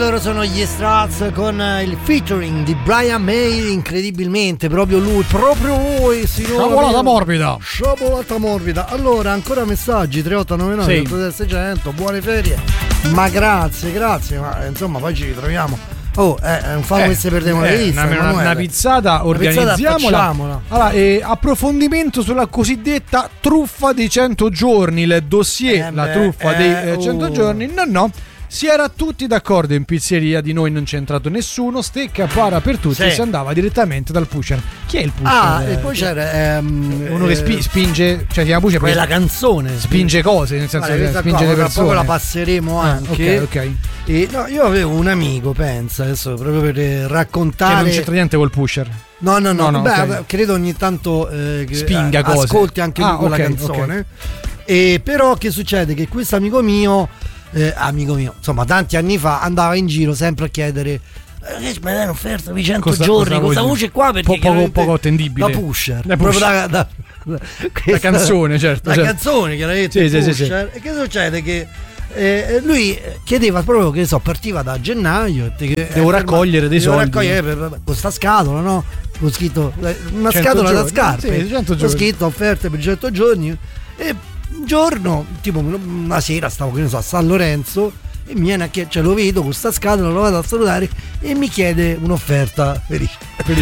Loro sono gli Strats con il featuring di Brian May, incredibilmente proprio lui, Sciabolata morbida. Sciabolata morbida. Allora, ancora messaggi 3899 600, buone ferie. Ma grazie, ma insomma poi ci ritroviamo. Non fa queste perdiamo le viste. Una pizzata organizziamola. Allora, approfondimento sulla cosiddetta truffa dei 100 giorni, il dossier, la truffa dei 100 giorni. No. Si era tutti d'accordo in pizzeria, di noi non c'è entrato nessuno, stecca para per tutti, si andava direttamente dal pusher. Chi è il pusher? Il pusher è uno che spinge, cioè si chiama pusher perché la canzone spinge cose, nel senso che spinge le persone. Poi la passeremo anche. Ok. E no, io avevo un amico, pensa, adesso proprio per raccontare. Che non c'entra niente col pusher. No. Beh, credo ogni tanto spinga cose. Ascolti anche lui quella canzone. E però che succede? Che questo amico mio, insomma, tanti anni fa andava in giro sempre a chiedere che me l'hanno offerto di 100 giorni, questa voce qua, perché poco attendibile. La pusher. Proprio la canzone, certo. La canzone, chiaramente. Sì. E che succede? Che lui chiedeva proprio, che partiva da gennaio. Devo raccogliere dei soldi. Devo raccogliere con sta scatola, no? Ho scritto una scatola da scarpe. 100 giorni. Ho scritto offerte per 100 giorni. E un giorno, tipo una sera, stavo a San Lorenzo e mi viene lo vedo con sta scatola, lo vado a salutare e mi chiede un'offerta felice.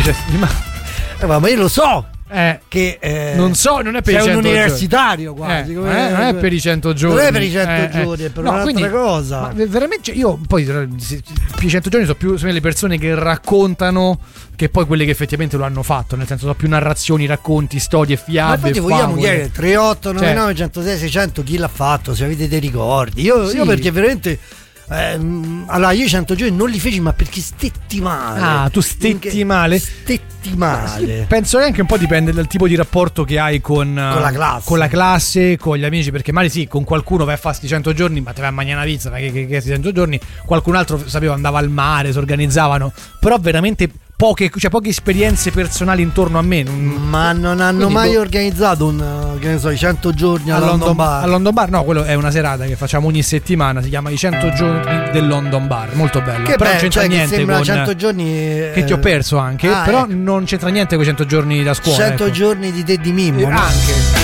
Ma io lo so che non è per i 100 giorni. È un universitario quasi. Non è per i 100 giorni. Non è per i 100 giorni, è per un'altra cosa. Ma veramente io poi più i 100 giorni sono più le persone che raccontano che poi quelle che effettivamente lo hanno fatto, nel senso sono più narrazioni, racconti, storie, fiabe. Ma infatti vogliamo chiedere 3899 106 600 chi l'ha fatto, se avete dei ricordi. Io perché veramente allora io 100 giorni non li feci, ma perché stetti male. Tu stetti male? Stetti male. Penso che anche un po' dipende dal tipo di rapporto che hai con la classe, con gli amici, perché magari con qualcuno vai a fare sti 100 giorni, ma te vai a mangiare una pizza, ma che 100 giorni, qualcun altro sapeva andava al mare, si organizzavano, però veramente poche esperienze personali intorno a me. Ma non hanno mai organizzato i 100 giorni a London Bar? A London Bar no, quello è una serata che facciamo ogni settimana, si chiama i 100 giorni del London Bar, molto bello. Che però non c'entra niente con 100 giorni che ti ho perso anche, però non c'entra niente con i 100 giorni da scuola. 100 giorni di te di Mimmo, anche